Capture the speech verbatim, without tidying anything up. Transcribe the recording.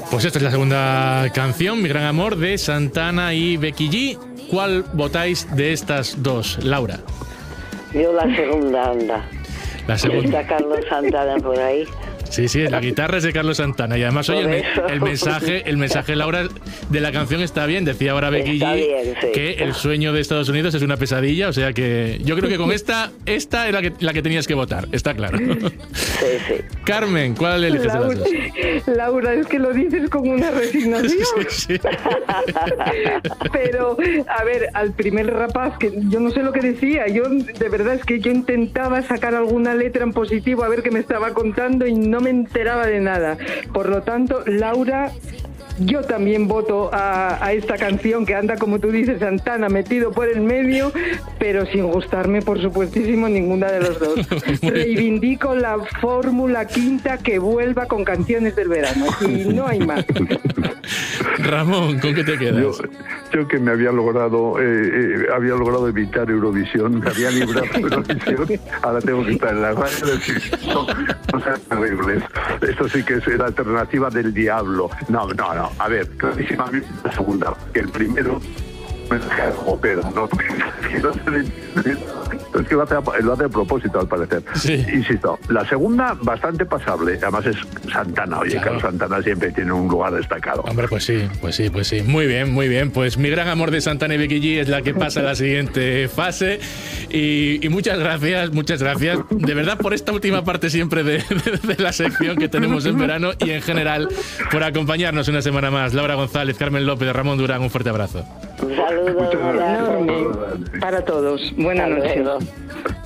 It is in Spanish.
Pues esta es la segunda canción, Mi Gran Amor, de Santana y Becky G. ¿Cuál votáis de estas dos, Laura? Yo la segunda, anda. La segunda. Está Carlos Santana por ahí. Sí, sí, la guitarra es de Carlos Santana. Y además, oye, el, me- el mensaje, el mensaje, Laura, de la canción está bien. Decía ahora Becky Está G bien, sí. que el sueño de Estados Unidos es una pesadilla. O sea que yo creo que con esta, esta es la que, la que tenías que votar. Está claro. Sí, sí. Carmen, ¿cuál eliges de las Laura, dos? Laura, es que lo dices con una resignación. Sí, sí. Pero, a ver, al primer rapaz, que yo no sé lo que decía, yo de verdad es que yo intentaba sacar alguna letra en positivo a ver qué me estaba contando y no me enteraba de nada. Por lo tanto, Laura, yo también voto a, a esta canción que anda, como tú dices, Santana, metido por el medio, pero sin gustarme, por supuestísimo, ninguna de los dos. Reivindico la fórmula quinta que vuelva con canciones del verano, y no hay más. Ramón, ¿con qué te quedas? Yo, yo que me había logrado eh, eh, había logrado evitar Eurovisión, me había librado de Eurovisión, ahora tengo que estar en la radio decir no, cosas terribles. Esto sí que es la alternativa del diablo. No, no, no. A ver, clarísimamente la segunda, que el primero me como pero no, es que lo hace, a, lo hace a propósito al parecer. Sí. Insisto, la segunda bastante pasable, además es Santana, oye, Claro. Carlos Santana siempre tiene un lugar destacado. Hombre, pues sí, pues sí, pues sí. Muy bien, muy bien. Pues Mi Gran Amor de Santana y Becky G es la que pasa a la siguiente fase. Y, y muchas gracias, muchas gracias. De verdad, por esta última parte siempre de, de, de la sección que tenemos en verano y en general por acompañarnos una semana más. Laura González, Carmen López, Ramón Durán, un fuerte abrazo. Un saludo Muchas gracias. abrazo. Enorme para todos. Buenas Hasta noches. luego.